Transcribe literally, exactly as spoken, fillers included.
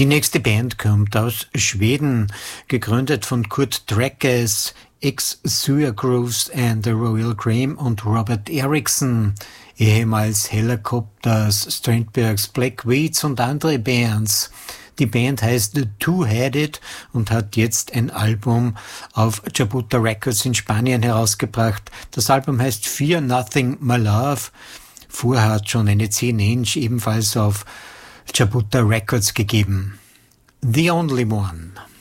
Die nächste Band kommt aus Schweden, gegründet von Kurt Dreckes, ex-Suya Grooves and the Royal Graham und Robert Erickson, ehemals Helicopters, Strandbergs, Black Weeds und andere Bands. Die Band heißt The Two-Headed und hat jetzt ein Album auf Jabuta Records in Spanien herausgebracht. Das Album heißt Fear Nothing My Love. Vorher hat schon eine zehn Inch ebenfalls auf Jabuta Records gegeben. The Only One.